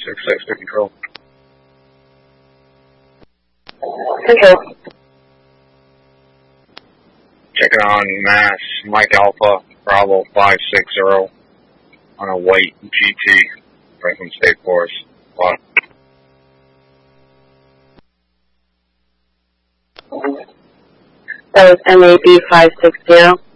6-6 to control. Control. Checking on Mass, Mike Alpha, Bravo 560 on a white GT, Franklin State Forest. Wow. That was MAB 560.